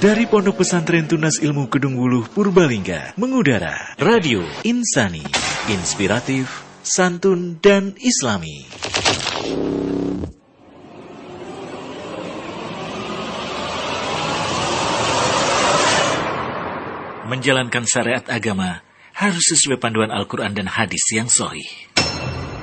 Dari Pondok Pesantren Tunas Ilmu Kedung Wuluh Purbalingga mengudara Radio Insani, inspiratif, santun dan islami. Menjalankan syariat agama harus sesuai panduan Al-Quran dan hadis yang sahih.